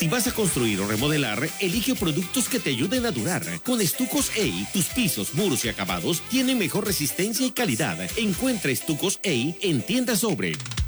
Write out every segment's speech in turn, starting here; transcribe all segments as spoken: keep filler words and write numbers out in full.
Si vas a construir o remodelar, elige productos que te ayuden a durar. Con Estucos E I, tus pisos, muros y acabados tienen mejor resistencia y calidad. Encuentra Estucos E I en tiendas Sobre.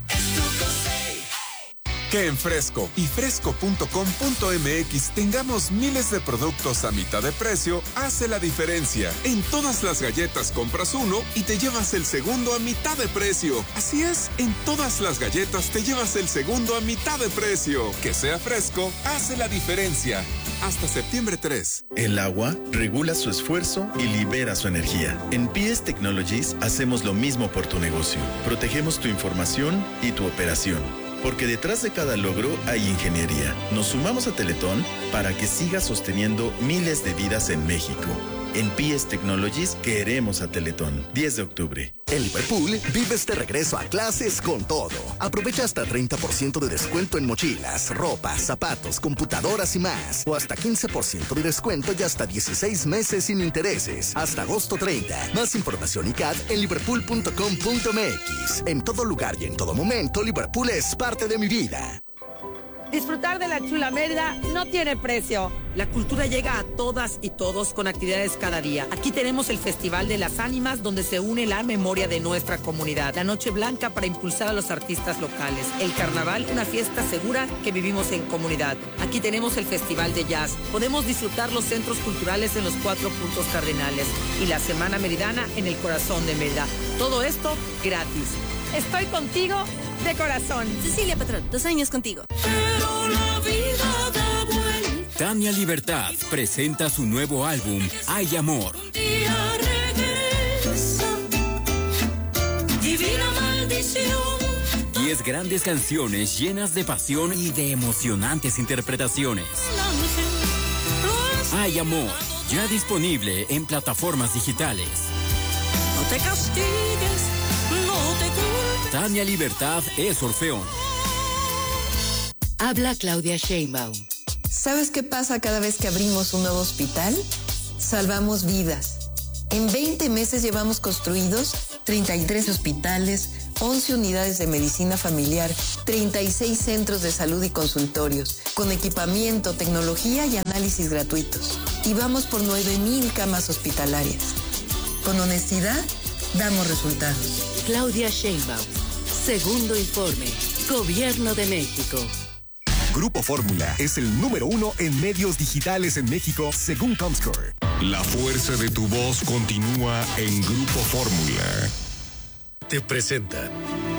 Que en Fresco y fresco punto com punto m x tengamos miles de productos a mitad de precio hace la diferencia. En todas las galletas compras uno y te llevas el segundo a mitad de precio. Así es, en todas las galletas te llevas el segundo a mitad de precio. Que sea Fresco hace la diferencia. Hasta septiembre tres. El agua regula su esfuerzo y libera su energía. En P S Technologies hacemos lo mismo por tu negocio. Protegemos tu información y tu operación. Porque detrás de cada logro hay ingeniería. Nos sumamos a Teletón para que siga sosteniendo miles de vidas en México. En P S Technologies queremos a Teletón. diez de octubre. En Liverpool vives de regreso a clases con todo. Aprovecha hasta treinta por ciento de descuento en mochilas, ropa, zapatos, computadoras y más. O hasta quince por ciento de descuento y hasta dieciséis meses sin intereses. Hasta agosto treinta. Más información y C A D en liverpool punto com punto m x. En todo lugar y en todo momento, Liverpool es parte de mi vida. Disfrutar de la chula Mérida no tiene precio. La cultura llega a todas y todos con actividades cada día. Aquí tenemos el Festival de las Ánimas, donde se une la memoria de nuestra comunidad. La Noche Blanca para impulsar a los artistas locales. El Carnaval, una fiesta segura que vivimos en comunidad. Aquí tenemos el Festival de Jazz. Podemos disfrutar los centros culturales en los cuatro puntos cardinales. Y la Semana Meridana en el corazón de Mérida. Todo esto gratis. Estoy contigo de corazón. Cecilia Patrón, dos años contigo. Pero la vida da vuelta. Tania Libertad presenta su nuevo álbum, Hay Amor. Un día regresa, divina maldición. Diez grandes canciones llenas de pasión y de emocionantes interpretaciones. Hay Amor, ya disponible en plataformas digitales. No te castigues, no te culpes. Tania Libertad es Orfeón. Habla Claudia Sheinbaum. ¿Sabes qué pasa cada vez que abrimos un nuevo hospital? Salvamos vidas. En veinte meses llevamos construidos treinta y tres hospitales, once unidades de medicina familiar, treinta y seis centros de salud y consultorios, con equipamiento, tecnología y análisis gratuitos. Y vamos por nueve mil camas hospitalarias. Con honestidad, damos resultados. Claudia Sheinbaum. Segundo informe. Gobierno de México. Grupo Fórmula es el número uno en medios digitales en México, según Comscore. La fuerza de tu voz continúa en Grupo Fórmula. Te presenta.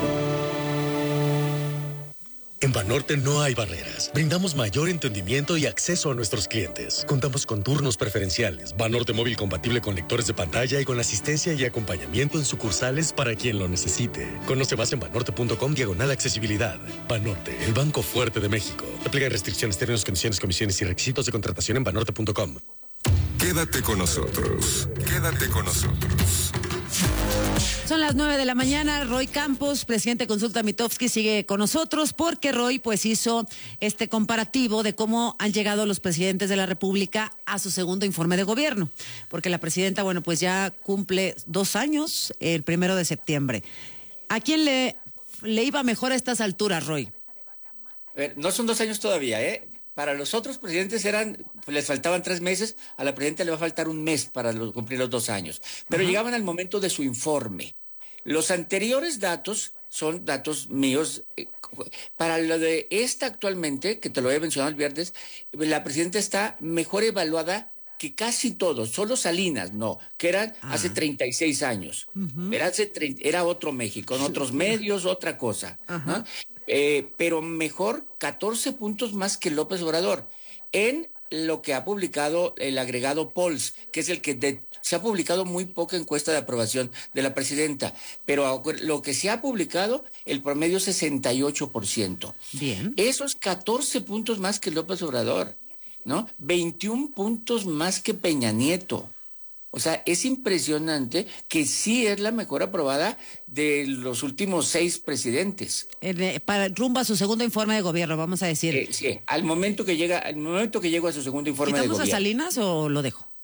En Banorte no hay barreras. Brindamos mayor entendimiento y acceso a nuestros clientes. Contamos con turnos preferenciales, Banorte móvil compatible con lectores de pantalla y con asistencia y acompañamiento en sucursales para quien lo necesite. Conoce más en banorte punto com diagonal accesibilidad. Banorte, el banco fuerte de México. Aplica restricciones, términos, condiciones, comisiones y requisitos de contratación en banorte punto com. Quédate con nosotros. Quédate con nosotros. Son las nueve de la mañana. Roy Campos, presidente de Consulta Mitofsky, sigue con nosotros porque Roy pues hizo este comparativo de cómo han llegado los presidentes de la República a su segundo informe de gobierno. Porque la presidenta, bueno, pues ya cumple dos años el primero de septiembre. ¿A quién le, le iba mejor a estas alturas, Roy? A ver, no son dos años todavía, ¿eh? Para los otros presidentes eran, les faltaban tres meses, a la presidenta le va a faltar un mes para los, cumplir los dos años. Pero uh-huh. llegaban al momento de su informe. Los anteriores datos son datos míos. Para lo de esta actualmente, que te lo he mencionado el viernes, la presidenta está mejor evaluada que casi todos, solo Salinas, no, que eran uh-huh. hace treinta y seis años. Uh-huh. Era, hace treinta, era otro México, en otros medios, otra cosa. Uh-huh. ¿no? Eh, pero mejor catorce puntos más que López Obrador en lo que ha publicado el agregado Polls, que es el que de, se ha publicado muy poca encuesta de aprobación de la presidenta, pero lo que se ha publicado, el promedio es sesenta y ocho por ciento. Bien. Esos catorce puntos más que López Obrador, ¿no? veintiún puntos más que Peña Nieto. O sea, es impresionante que sí es la mejor aprobada de los últimos seis presidentes. Eh, para rumbo a su segundo informe de gobierno, vamos a decir. Eh, sí, al momento que llega, al momento que llego a su segundo informe de gobierno. ¿Quitamos a Salinas o lo dejo?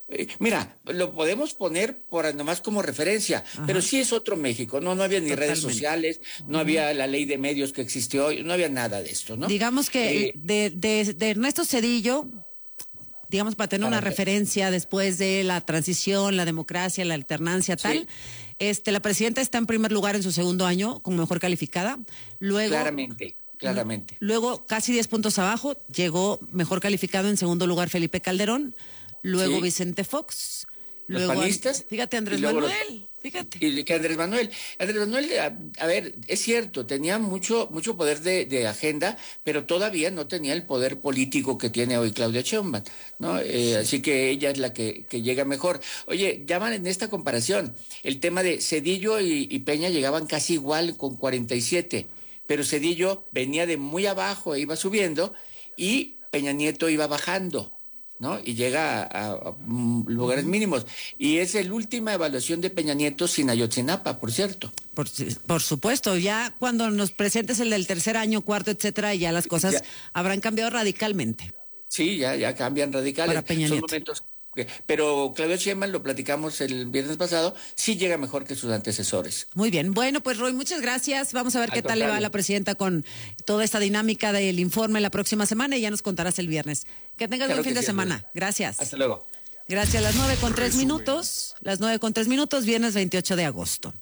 Eh, mira, lo podemos poner por nomás como referencia, Ajá. pero sí es otro México, no, no había ni Totalmente. redes sociales, no uh-huh. había la ley de medios que existió hoy, no había nada de esto, ¿no? Digamos que eh, de, de, de Ernesto Zedillo, digamos, para tener para una ver. referencia después de la transición, la democracia, la alternancia, tal, sí. este, la presidenta está en primer lugar en su segundo año como mejor calificada, luego... Claramente. Claramente. Luego, casi diez puntos abajo, llegó mejor calificado en segundo lugar Felipe Calderón, luego sí. Vicente Fox, los luego panistas, fíjate Andrés Manuel, los, fíjate. Y que Andrés Manuel, Andrés Manuel, a, a ver, es cierto, tenía mucho mucho poder de, de agenda, pero todavía no tenía el poder político que tiene hoy Claudia Sheinbaum, ¿no? Eh, así que ella es la que, que llega mejor. Oye, llaman en esta comparación, el tema de Zedillo y, y Peña llegaban casi igual con cuarenta y siete. Pero Zedillo venía de muy abajo e iba subiendo y Peña Nieto iba bajando, ¿no? Y llega a, a, a lugares mínimos. Y es la última evaluación de Peña Nieto sin Ayotzinapa, por cierto. Por, por supuesto, ya cuando nos presentes el del tercer año, cuarto, etcétera, ya las cosas ya habrán cambiado radicalmente. Sí, ya, ya cambian radicales. Para Peña Son Nieto. momentos... Pero Claudio Sheinbaum, lo platicamos el viernes pasado, sí llega mejor que sus antecesores. Muy bien. Bueno, pues Roy, muchas gracias. Vamos a ver Al qué contrario. tal le va a la presidenta con toda esta dinámica del informe la próxima semana y ya nos contarás el viernes. Que tengas claro buen fin de sí, semana. Roy. Gracias. Hasta luego. Gracias. Las nueve con tres minutos. Las nueve con tres minutos, viernes veintiocho de agosto.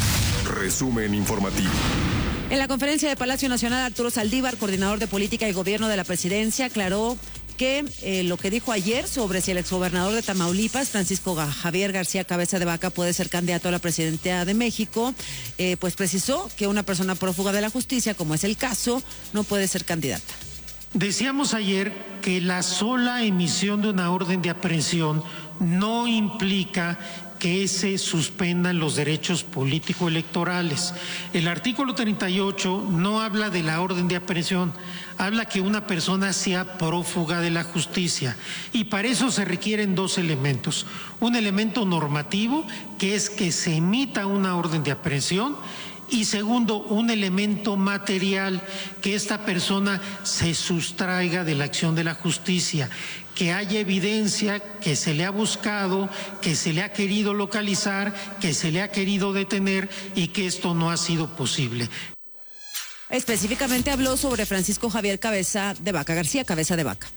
Resumen informativo. En la conferencia de Palacio Nacional, Arturo Saldívar, coordinador de política y gobierno de la presidencia, aclaró que eh, lo que dijo ayer sobre si el exgobernador de Tamaulipas, Francisco Javier García Cabeza de Vaca, puede ser candidato a la presidencia de México, eh, pues precisó que una persona prófuga de la justicia, como es el caso, no puede ser candidata. Decíamos ayer que la sola emisión de una orden de aprehensión no implica que se suspendan los derechos político-electorales. El artículo treinta y ocho no habla de la orden de aprehensión, habla que una persona sea prófuga de la justicia y para eso se requieren dos elementos. Un elemento normativo, que es que se emita una orden de aprehensión, y segundo, un elemento material, que esta persona se sustraiga de la acción de la justicia, que haya evidencia que se le ha buscado, que se le ha querido localizar, que se le ha querido detener y que esto no ha sido posible. Específicamente habló sobre Francisco Javier Cabeza de Vaca, García Cabeza de Vaca.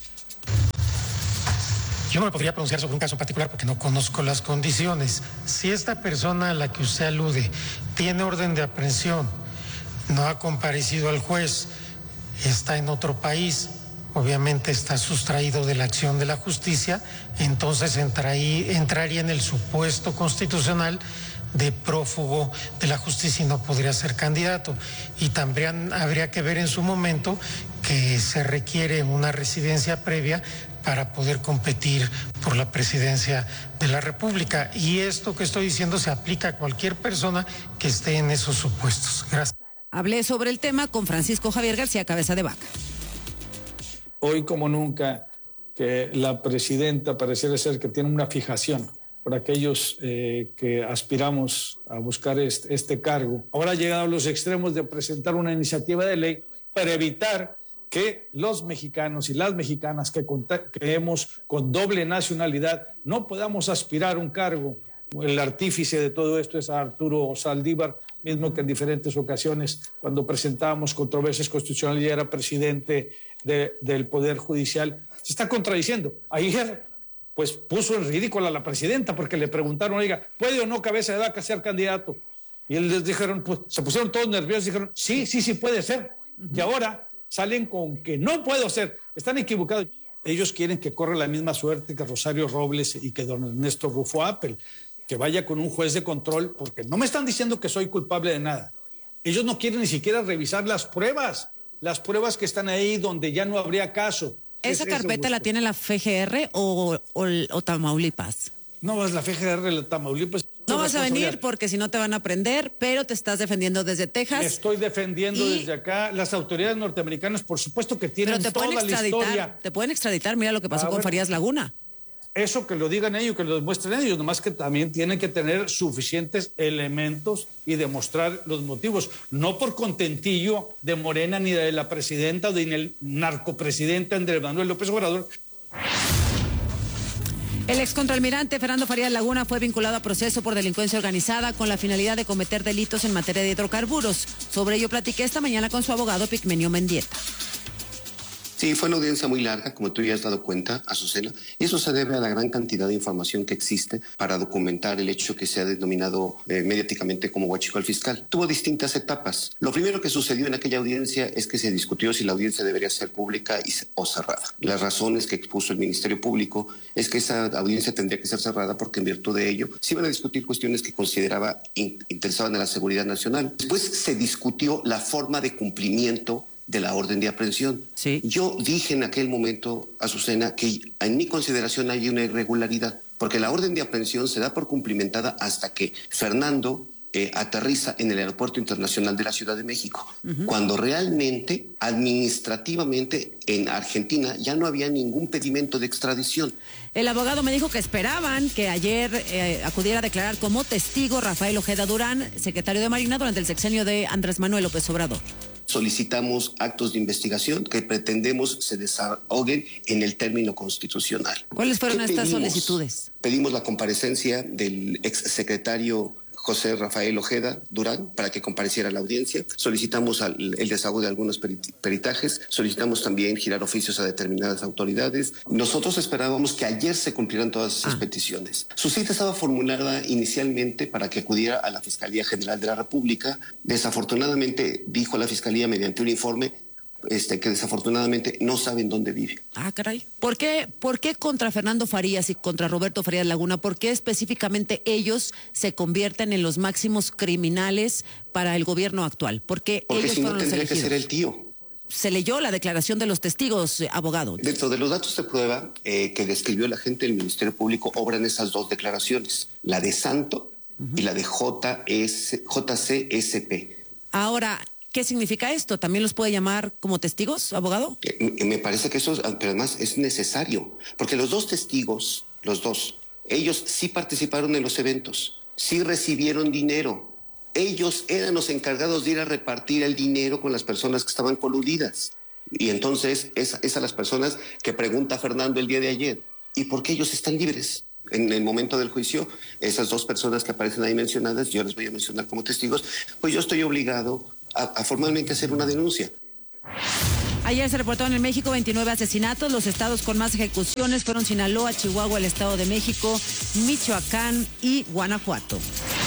Yo no me podría pronunciar sobre un caso particular porque no conozco las condiciones. Si esta persona a la que usted alude tiene orden de aprehensión, no ha comparecido al juez, está en otro país, obviamente está sustraído de la acción de la justicia, entonces entraría, entraría en el supuesto constitucional de prófugo de la justicia y no podría ser candidato. Y también habría que ver en su momento que se requiere una residencia previa para poder competir por la presidencia de la República. Y esto que estoy diciendo se aplica a cualquier persona que esté en esos supuestos. Gracias. Hablé sobre el tema con Francisco Javier García Cabeza de Vaca. Hoy como nunca que la presidenta pareciera ser que tiene una fijación por aquellos eh, que aspiramos a buscar este, este cargo. Ahora ha llegado a los extremos de presentar una iniciativa de ley para evitar que los mexicanos y las mexicanas que creemos con doble nacionalidad no podamos aspirar a un cargo. El artífice de todo esto es Arturo Saldívar, mismo que en diferentes ocasiones, cuando presentábamos controversias constitucionales y era presidente de, del Poder Judicial, se está contradiciendo. Ayer, pues, puso en ridículo a la presidenta porque le preguntaron, oiga, ¿puede o no Cabeza de Vaca ser candidato? Y él les dijeron, pues, se pusieron todos nerviosos y dijeron, sí, sí, sí puede ser. Uh-huh. Y ahora salen con que no puedo ser. Están equivocados. Ellos quieren que corra la misma suerte que Rosario Robles y que don Ernesto Rufo Appel, que vaya con un juez de control, porque no me están diciendo que soy culpable de nada. Ellos no quieren ni siquiera revisar las pruebas, las pruebas que están ahí donde ya no habría caso. ¿Esa es, carpeta la tiene la F G R o, o, o Tamaulipas? No, es la F G R, la Tamaulipas. No vas a venir porque si no te van a prender, pero te estás defendiendo desde Texas. Me estoy defendiendo y... desde acá. Las autoridades norteamericanas, por supuesto que tienen pero te toda pueden la historia. Te pueden extraditar, mira lo que pasó ah, con bueno. Farías Laguna. Eso que lo digan ellos, que lo demuestren ellos, nomás que también tienen que tener suficientes elementos y demostrar los motivos, no por contentillo de Morena ni de la presidenta o de el narcopresidente Andrés Manuel López Obrador. El excontralmirante Fernando Farías Laguna fue vinculado a proceso por delincuencia organizada con la finalidad de cometer delitos en materia de hidrocarburos. Sobre ello platiqué esta mañana con su abogado Pigmenio Mendieta. Sí, fue una audiencia muy larga, como tú ya has dado cuenta, Azucena, y eso se debe a la gran cantidad de información que existe para documentar el hecho que se ha denominado eh, mediáticamente como huachicol fiscal. Tuvo distintas etapas. Lo primero que sucedió en aquella audiencia es que se discutió si la audiencia debería ser pública y, o cerrada. Las razones que expuso el Ministerio Público es que esa audiencia tendría que ser cerrada porque en virtud de ello se iban a discutir cuestiones que consideraba in, interesaban a la seguridad nacional. Después se discutió la forma de cumplimiento de la orden de aprehensión. Sí. Yo dije en aquel momento, Azucena, que en mi consideración hay una irregularidad, porque la orden de aprehensión se da por cumplimentada hasta que Fernando eh, aterriza en el Aeropuerto Internacional de la Ciudad de México, uh-huh. cuando realmente, administrativamente, en Argentina ya no había ningún pedimento de extradición. El abogado me dijo que esperaban que ayer eh, acudiera a declarar como testigo Rafael Ojeda Durán, secretario de Marina durante el sexenio de Andrés Manuel López Obrador. Solicitamos actos de investigación que pretendemos se desahoguen en el término constitucional. ¿Cuáles fueron estas pedimos? solicitudes? Pedimos la comparecencia del exsecretario José Rafael Ojeda Durán para que compareciera a la audiencia. Solicitamos al, el desahogo de algunos peritajes. Solicitamos también girar oficios a determinadas autoridades. Nosotros esperábamos que ayer se cumplieran todas esas ah. peticiones. Su cita estaba formulada inicialmente para que acudiera a la Fiscalía General de la República. Desafortunadamente, dijo la Fiscalía mediante un informe Este, que desafortunadamente no saben dónde vive. Ah, caray. ¿Por qué, ¿Por qué contra Fernando Farías y contra Roberto Farías Laguna? ¿Por qué específicamente ellos se convierten en los máximos criminales para el gobierno actual? Porque, Porque ellos si no fueron tendría los que ser el tío. Se leyó la declaración de los testigos, eh, abogado. Dentro de los datos de prueba eh, que describió la gente del Ministerio Público obran esas dos declaraciones, la de Santo uh-huh. y la de J S, J C S P. Ahora, ¿qué significa esto? ¿También los puede llamar como testigos, abogado? Eh, me parece que eso, pero además es necesario, porque los dos testigos, los dos, ellos sí participaron en los eventos, sí recibieron dinero. Ellos eran los encargados de ir a repartir el dinero con las personas que estaban coludidas. Y entonces es, es a las personas que pregunta Fernando el día de ayer, ¿y por qué ellos están libres? En el momento del juicio, esas dos personas que aparecen ahí mencionadas, yo les voy a mencionar como testigos, pues yo estoy obligado A, a formalmente hacer una denuncia. Ayer se reportaron en México veintinueve asesinatos. Los estados con más ejecuciones fueron Sinaloa, Chihuahua, el Estado de México, Michoacán y Guanajuato.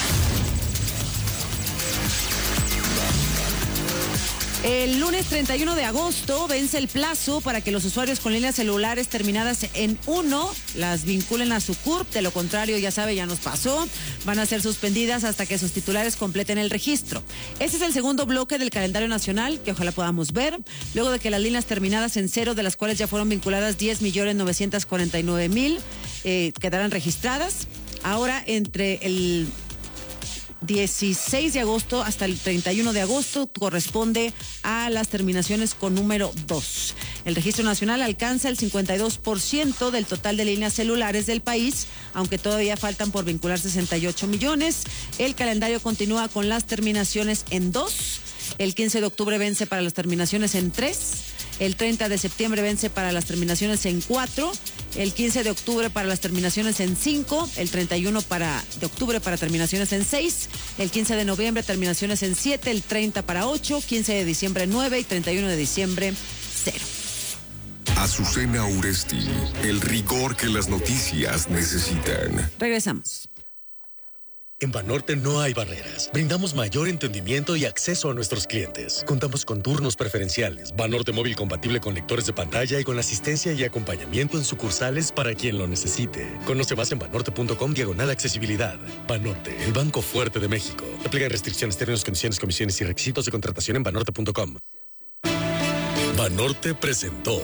El lunes treinta y uno de agosto vence el plazo para que los usuarios con líneas celulares terminadas en uno las vinculen a su C U R P. De lo contrario, ya sabe, ya nos pasó. Van a ser suspendidas hasta que sus titulares completen el registro. Este es el segundo bloque del calendario nacional que ojalá podamos ver. Luego de que las líneas terminadas en cero, de las cuales ya fueron vinculadas diez millones novecientos cuarenta y nueve mil, eh, quedarán registradas. Ahora, entre el dieciséis de agosto hasta el treinta y uno de agosto corresponde a las terminaciones con número dos. El registro nacional alcanza el cincuenta y dos por ciento del total de líneas celulares del país, aunque todavía faltan por vincular sesenta y ocho millones. El calendario continúa con las terminaciones en dos. El quince de octubre vence para las terminaciones en tres. El treinta de septiembre vence para las terminaciones en cuatro. El quince de octubre para las terminaciones en cinco. El treinta y uno para, de octubre para terminaciones en seis. El quince de noviembre terminaciones en siete. El treinta para ocho. quince de diciembre nueve. Y treinta y uno de diciembre cero. Azucena Uresti, el rigor que las noticias necesitan. Regresamos. En Banorte no hay barreras. Brindamos mayor entendimiento y acceso a nuestros clientes. Contamos con turnos preferenciales, Banorte móvil compatible con lectores de pantalla y con asistencia y acompañamiento en sucursales para quien lo necesite. Conoce más en banorte.com diagonal accesibilidad. Banorte, el banco fuerte de México. Aplican restricciones, términos, condiciones, comisiones y requisitos de contratación en banorte punto com. Banorte presentó.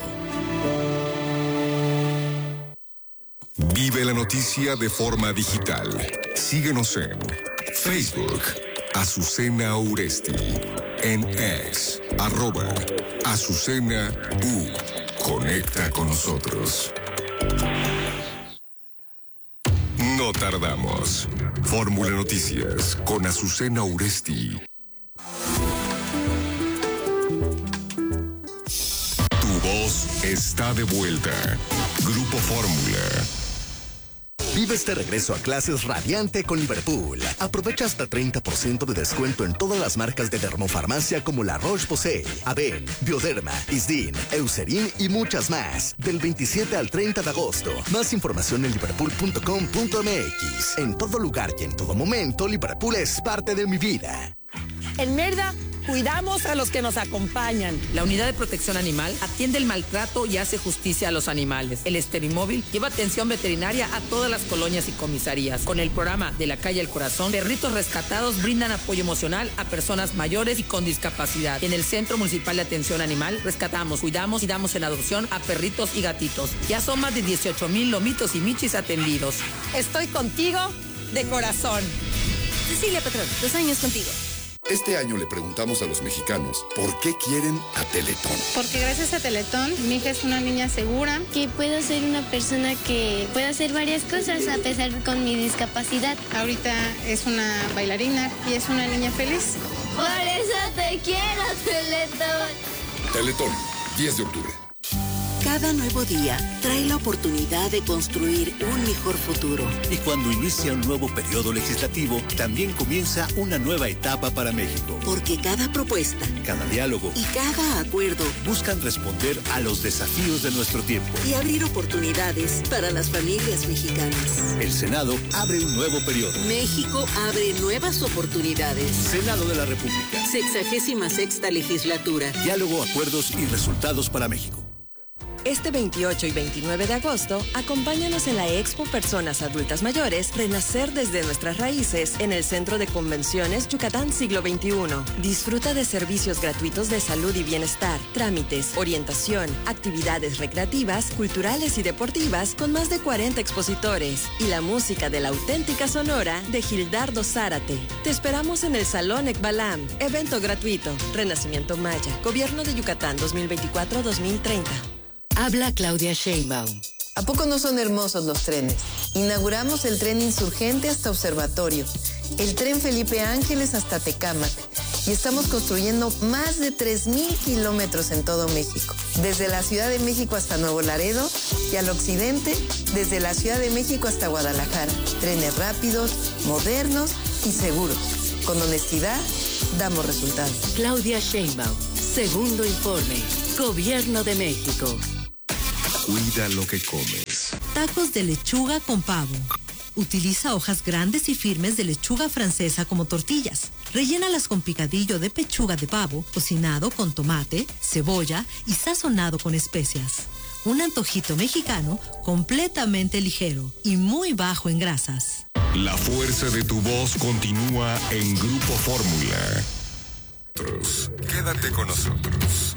Vive la noticia de forma digital. Síguenos en Facebook, Azucena Uresti, en X, arroba Azucena U. Conecta con nosotros. No tardamos. Fórmula Noticias con Azucena Uresti. Tu voz está de vuelta. Grupo Fórmula. Vive este regreso a clases radiante con Liverpool. Aprovecha hasta treinta por ciento de descuento en todas las marcas de dermofarmacia como la Roche-Posay, Aven, Bioderma, Isdin, Eucerin y muchas más. Del veintisiete al treinta de agosto. Más información en liverpool punto com punto m x. En todo lugar y en todo momento, Liverpool es parte de mi vida. En Mérida, cuidamos a los que nos acompañan. La Unidad de Protección Animal atiende el maltrato y hace justicia a los animales. El Esterimóvil lleva atención veterinaria a todas las colonias y comisarías. Con el programa De la Calle al Corazón, perritos rescatados brindan apoyo emocional a personas mayores y con discapacidad. En el Centro Municipal de Atención Animal, rescatamos, cuidamos y damos en adopción a perritos y gatitos. Ya son más de dieciocho mil lomitos y michis atendidos. Estoy contigo de corazón. Cecilia Patrón, dos años contigo. Este año le preguntamos a los mexicanos por qué quieren a Teletón. Porque gracias a Teletón, mi hija es una niña segura. Que puedo ser una persona que puede hacer varias cosas a pesar con mi discapacidad. Ahorita es una bailarina y es una niña feliz. Por eso te quiero, Teletón. Teletón, diez de octubre. Cada nuevo día trae la oportunidad de construir un mejor futuro. Y cuando inicia un nuevo periodo legislativo, también comienza una nueva etapa para México. Porque cada propuesta, cada diálogo y cada acuerdo buscan responder a los desafíos de nuestro tiempo y abrir oportunidades para las familias mexicanas. El Senado abre un nuevo periodo. México abre nuevas oportunidades. Senado de la República. Sexagésima sexta legislatura. Diálogo, acuerdos y resultados para México. Este veintiocho y veintinueve de agosto, acompáñanos en la Expo Personas Adultas Mayores, Renacer desde nuestras raíces, en el Centro de Convenciones Yucatán Siglo veintiuno. Disfruta de servicios gratuitos de salud y bienestar, trámites, orientación, actividades recreativas, culturales y deportivas con más de cuarenta expositores y la música de la auténtica Sonora de Gildardo Zárate. Te esperamos en el Salón Ekbalam, evento gratuito, Renacimiento Maya, Gobierno de Yucatán dos mil veinticuatro a dos mil treinta. Habla Claudia Sheinbaum. ¿A poco no son hermosos los trenes? Inauguramos el tren Insurgente hasta Observatorio, el tren Felipe Ángeles hasta Tecámac y estamos construyendo más de tres mil kilómetros en todo México. Desde la Ciudad de México hasta Nuevo Laredo y al occidente, desde la Ciudad de México hasta Guadalajara. Trenes rápidos, modernos y seguros. Con honestidad, damos resultados. Claudia Sheinbaum, segundo informe. Gobierno de México. Cuida lo que comes. Tacos de lechuga con pavo. Utiliza hojas grandes y firmes de lechuga francesa como tortillas. Rellénalas con picadillo de pechuga de pavo, cocinado con tomate, cebolla y sazonado con especias. Un antojito mexicano completamente ligero y muy bajo en grasas. La fuerza de tu voz continúa en Grupo Fórmula. Quédate con nosotros.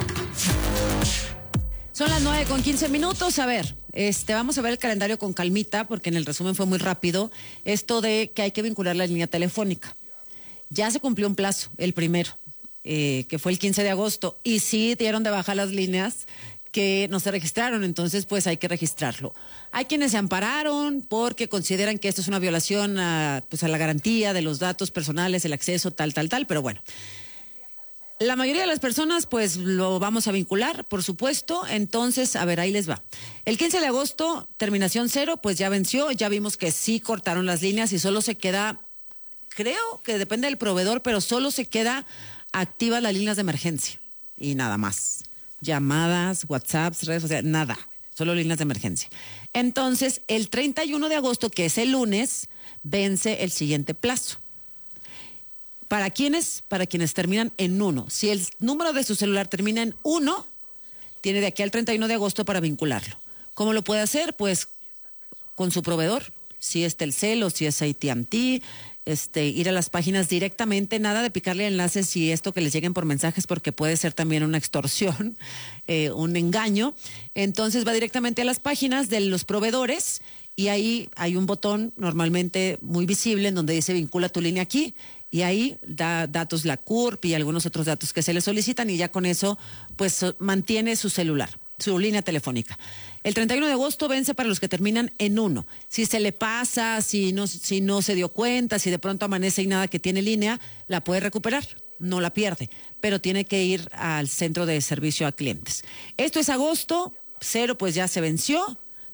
Son las nueve con quince minutos. A ver, este, vamos a ver el calendario con calmita, porque en el resumen fue muy rápido. Esto de que hay que vincular la línea telefónica. Ya se cumplió un plazo, el primero, eh, que fue el quince de agosto, y sí dieron de baja las líneas que no se registraron, entonces pues hay que registrarlo. Hay quienes se ampararon porque consideran que esto es una violación a, pues, a la garantía de los datos personales, el acceso, tal, tal, tal, pero bueno. La mayoría de las personas, pues, lo vamos a vincular, por supuesto. Entonces, a ver, ahí les va. El quince de agosto, terminación cero, pues ya venció. Ya vimos que sí cortaron las líneas y solo se queda, creo que depende del proveedor, pero solo se queda activas las líneas de emergencia. Y nada más. Llamadas, WhatsApps, redes sociales, nada. Solo líneas de emergencia. Entonces, el treinta y uno de agosto, que es el lunes, vence el siguiente plazo. ¿Para quiénes? Para quienes terminan en uno. Si el número de su celular termina en uno, tiene de aquí al treinta y uno de agosto para vincularlo. ¿Cómo lo puede hacer? Pues con su proveedor, si es Telcel o si es A T and T, este, ir a las páginas directamente, nada de picarle enlaces y esto que les lleguen por mensajes, porque puede ser también una extorsión, eh, un engaño. Entonces va directamente a las páginas de los proveedores y ahí hay un botón normalmente muy visible en donde dice vincula tu línea aquí. Y ahí da datos la C U R P y algunos otros datos que se le solicitan y ya con eso pues mantiene su celular, su línea telefónica. El treinta y uno de agosto vence para los que terminan en uno. Si se le pasa, si no, si no se dio cuenta, si de pronto amanece y nada que tiene línea, la puede recuperar, no la pierde, pero tiene que ir al centro de servicio a clientes. Esto es agosto, cero pues ya se venció.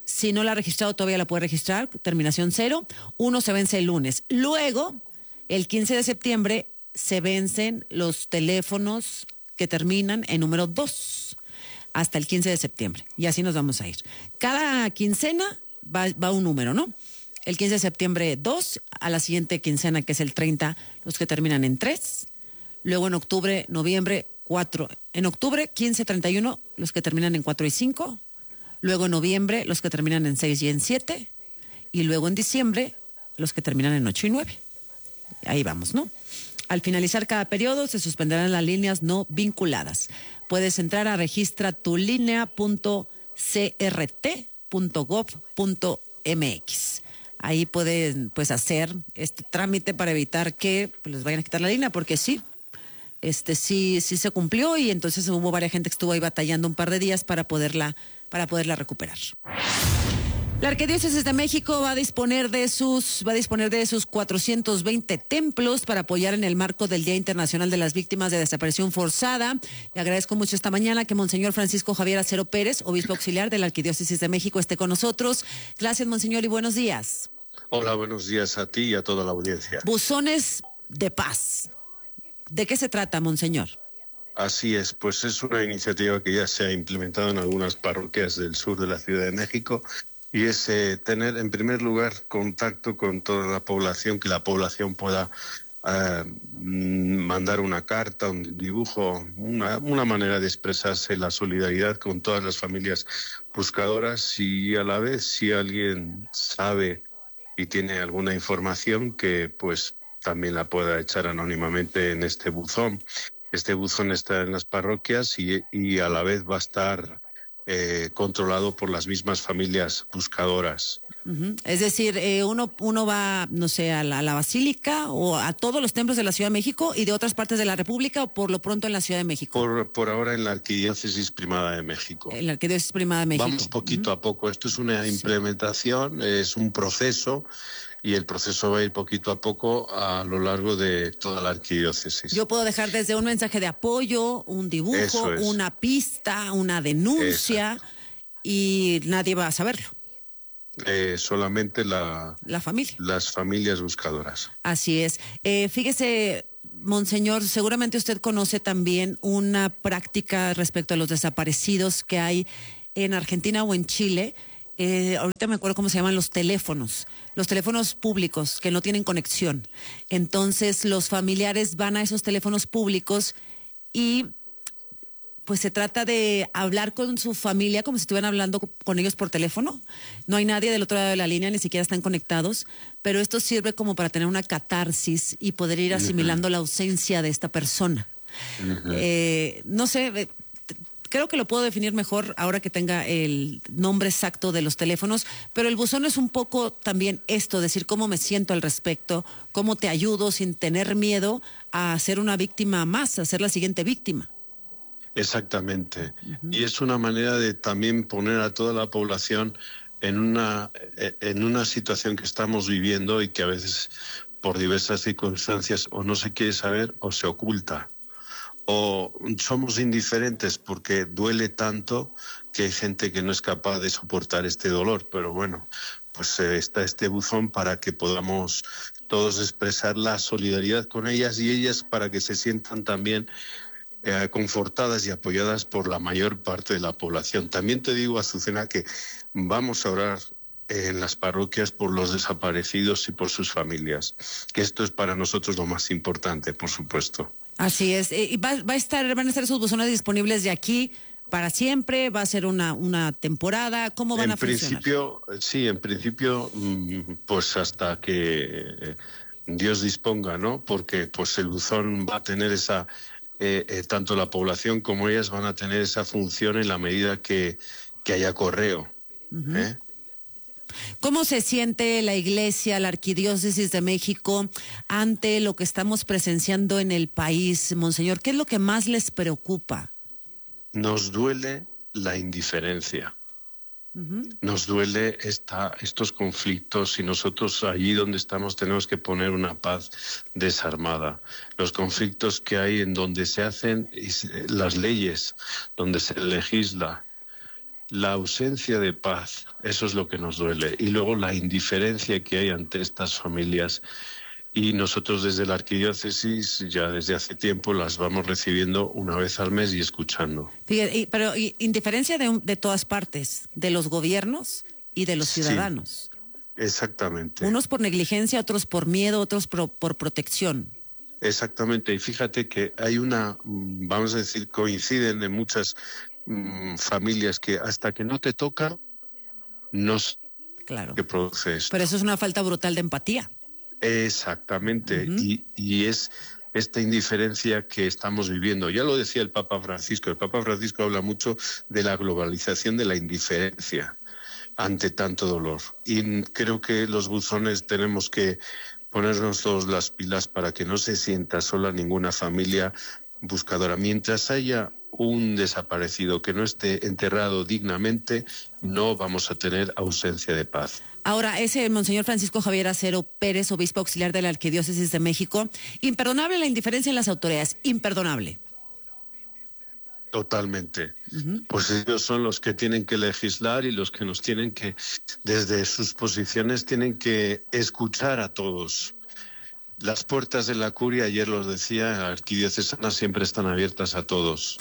Si no la ha registrado, todavía la puede registrar, terminación cero. Uno se vence el lunes. Luego, el quince de septiembre, se vencen los teléfonos que terminan en número dos hasta el quince de septiembre. Y así nos vamos a ir. Cada quincena va, va un número, ¿no? El quince de septiembre dos, a la siguiente quincena, que es el treinta, los que terminan en tres. Luego en octubre, noviembre, cuatro. En octubre, quince, treinta y uno, los que terminan en cuatro y cinco. Luego en noviembre, los que terminan en seis y en siete. Y luego en diciembre, los que terminan en ocho y nueve. Ahí vamos, ¿no? Al finalizar cada periodo, se suspenderán las líneas no vinculadas. Puedes entrar a registra tu línea punto c r t punto gov punto m x. Ahí pueden, pues, hacer este trámite para evitar que pues, les vayan a quitar la línea, porque sí, este sí, sí se cumplió y entonces hubo varias gente que estuvo ahí batallando un par de días para poderla, para poderla recuperar. La Arquidiócesis de México va a disponer de sus va a disponer de sus cuatrocientos veinte templos para apoyar en el marco del Día Internacional de las Víctimas de Desaparición Forzada. Le agradezco mucho esta mañana que Monseñor Francisco Javier Acero Pérez, obispo auxiliar de la Arquidiócesis de México, esté con nosotros. Gracias, Monseñor, y buenos días. Hola, buenos días a ti y a toda la audiencia. Buzones de paz. ¿De qué se trata, Monseñor? Así es, pues es una iniciativa que ya se ha implementado en algunas parroquias del sur de la Ciudad de México. Y es eh, tener, en primer lugar, contacto con toda la población, que la población pueda eh, mandar una carta, un dibujo, una, una manera de expresarse la solidaridad con todas las familias buscadoras y a la vez, si alguien sabe y tiene alguna información, que pues también la pueda echar anónimamente en este buzón. Este buzón está en las parroquias y, y a la vez va a estar Eh, controlado por las mismas familias buscadoras. Uh-huh. Es decir, eh, uno uno va, no sé, a la, a la Basílica o a todos los templos de la Ciudad de México y de otras partes de la República, o por lo pronto en la Ciudad de México. Por, por ahora en la Arquidiócesis Primada de México. En la Arquidiócesis Primada de México. Vamos poquito uh-huh. a poco. Esto es una implementación, sí. Es un proceso. Y el proceso va a ir poquito a poco a lo largo de toda la arquidiócesis. Yo puedo dejar desde un mensaje de apoyo, un dibujo, es. una pista, una denuncia, Esa. y nadie va a saberlo. Eh, solamente la, la familia. Las familias buscadoras. Así es. Eh, fíjese, Monseñor, seguramente usted conoce también una práctica respecto a los desaparecidos que hay en Argentina o en Chile. Eh, ahorita me acuerdo cómo se llaman los teléfonos, los teléfonos públicos que no tienen conexión. Entonces los familiares van a esos teléfonos públicos y pues se trata de hablar con su familia como si estuvieran hablando con ellos por teléfono. No hay nadie del otro lado de la línea, ni siquiera están conectados, pero esto sirve como para tener una catarsis y poder ir asimilando uh-huh. la ausencia de esta persona. Uh-huh. Eh, no sé... Creo que lo puedo definir mejor ahora que tenga el nombre exacto de los teléfonos, pero el buzón es un poco también esto, decir cómo me siento al respecto, cómo te ayudo sin tener miedo a ser una víctima más, a ser la siguiente víctima. Exactamente. Uh-huh. Y es una manera de también poner a toda la población en una, en una situación que estamos viviendo y que a veces por diversas circunstancias o no se quiere saber o se oculta. O somos indiferentes porque duele tanto que hay gente que no es capaz de soportar este dolor. Pero bueno, pues eh, está este buzón para que podamos todos expresar la solidaridad con ellas y ellas para que se sientan también eh, confortadas y apoyadas por la mayor parte de la población. También te digo, Azucena, que vamos a orar en las parroquias por los desaparecidos y por sus familias, que esto es para nosotros lo más importante, por supuesto. Así es. ¿Y va, va a estar, van a estar esos buzones disponibles de aquí para siempre? ¿Va a ser una, una temporada? ¿Cómo van en a funcionar? Principio, sí, en principio, pues hasta que Dios disponga, ¿no? Porque pues el buzón va a tener esa, eh, eh, tanto la población como ellas van a tener esa función en la medida que, que haya correo. Uh-huh. ¿eh? ¿Cómo se siente la Iglesia, la Arquidiócesis de México ante lo que estamos presenciando en el país, Monseñor? ¿Qué es lo que más les preocupa? Nos duele la indiferencia. Uh-huh. Nos duele esta, estos conflictos y nosotros allí donde estamos tenemos que poner una paz desarmada. Los conflictos que hay en donde se hacen las leyes, donde se legisla, la ausencia de paz, eso es lo que nos duele. Y luego la indiferencia que hay ante estas familias. Y nosotros desde la arquidiócesis ya desde hace tiempo las vamos recibiendo una vez al mes y escuchando. Fíjate, pero y, indiferencia de, de todas partes, de los gobiernos y de los ciudadanos. Sí, exactamente. Unos por negligencia, otros por miedo, otros por, por protección. Exactamente, y fíjate que hay una, vamos a decir, coinciden en muchas mmm, familias que hasta que no te toca, no sé claro. qué produce esto. Pero eso es una falta brutal de empatía. Exactamente, uh-huh. y, y es esta indiferencia que estamos viviendo. Ya lo decía el Papa Francisco, el Papa Francisco habla mucho de la globalización de la indiferencia ante tanto dolor. Y creo que los buzones tenemos que ponernos todos las pilas para que no se sienta sola ninguna familia buscadora. Mientras haya un desaparecido que no esté enterrado dignamente, no vamos a tener ausencia de paz. Ahora, ese Monseñor Francisco Javier Acero Pérez, obispo auxiliar de la Arquidiócesis de México, imperdonable la indiferencia en las autoridades, imperdonable. Totalmente. Uh-huh. Pues ellos son los que tienen que legislar y los que nos tienen que, desde sus posiciones, tienen que escuchar a todos. Las puertas de la curia, ayer los decía, arquidiocesanas siempre están abiertas a todos.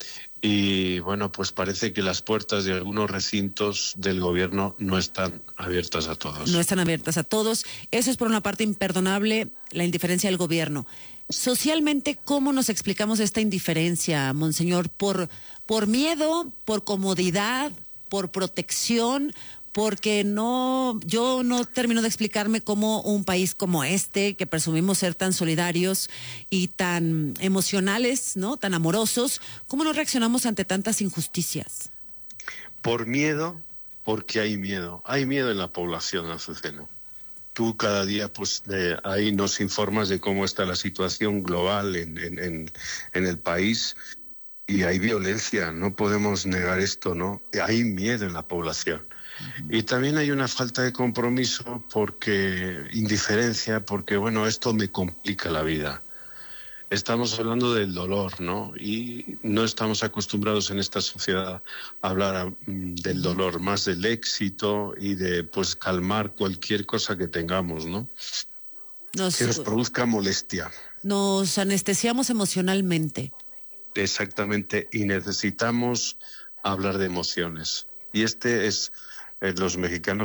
Y bueno, pues parece que las puertas de algunos recintos del gobierno no están abiertas a todos. No están abiertas a todos. Eso es por una parte imperdonable, la indiferencia del gobierno. Socialmente, ¿cómo nos explicamos esta indiferencia, Monseñor? ¿Por, por miedo, por comodidad, por protección? Porque no, yo no termino de explicarme cómo un país como este, que presumimos ser tan solidarios y tan emocionales, ¿no? Tan amorosos, ¿cómo nos reaccionamos ante tantas injusticias? Por miedo, porque hay miedo. Hay miedo en la población, Azucena. Tú cada día, pues, de ahí nos informas de cómo está la situación global en, en, en, en el país y hay violencia, no podemos negar esto, ¿no? Hay miedo en la población. Y también hay una falta de compromiso porque, indiferencia, porque bueno, esto me complica la vida. Estamos hablando del dolor, ¿no? Y no estamos acostumbrados en esta sociedad a hablar um, del dolor, más del éxito y de pues calmar cualquier cosa que tengamos, ¿no? Nos, que nos produzca molestia. Nos anestesiamos emocionalmente. Exactamente, y necesitamos hablar de emociones. Y este es... los mexicanos